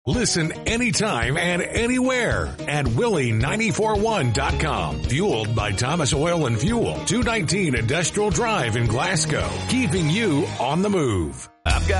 Listen anytime and anywhere at Willie941.com. Fueled by Thomas Oil and Fuel, 219 Industrial Drive in Glasgow. Keeping you on the move. I've got